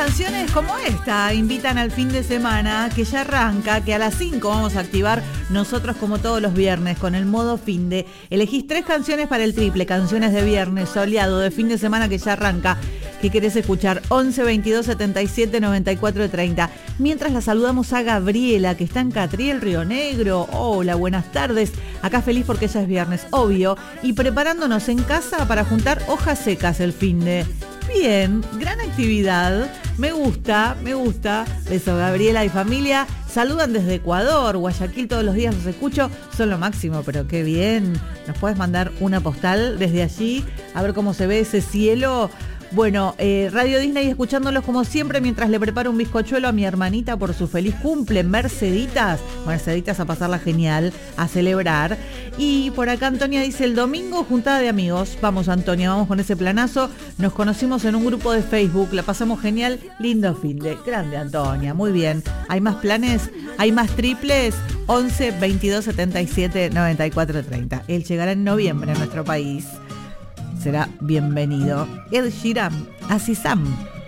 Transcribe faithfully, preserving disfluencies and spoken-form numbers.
canciones como esta invitan al fin de semana que ya arranca, que a las cinco vamos a activar nosotros como todos los viernes con el modo fin de. Elegís tres canciones para el triple, canciones de viernes, soleado, de fin de semana que ya arranca. ¿Qué querés escuchar? once, veintidós, setenta y siete, noventa y cuatro, treinta. Mientras la saludamos a Gabriela, que está en Catriel, Río Negro. Hola, buenas tardes. Acá feliz porque ya es viernes, obvio. Y preparándonos en casa para juntar hojas secas el finde. Bien, gran actividad. Me gusta, me gusta. Beso, Gabriela y familia. Saludan desde Ecuador, Guayaquil, todos los días los escucho. Son lo máximo, pero qué bien. ¿Nos puedes mandar una postal desde allí? A ver cómo se ve ese cielo. Bueno, eh, Radio Disney escuchándolos como siempre mientras le preparo un bizcochuelo a mi hermanita por su feliz cumple. Merceditas, Merceditas a pasarla genial, a celebrar. Y por acá Antonia dice, el domingo juntada de amigos. Vamos Antonia, vamos con ese planazo. Nos conocimos en un grupo de Facebook, la pasamos genial. Lindo finde, grande Antonia, muy bien. ¿Hay más planes? ¿Hay más triples? once, veintidós, setenta y siete, noventa y cuatro, treinta. Él llegará en noviembre a nuestro país. Será bienvenido. Ed Sheeran, Así Sam.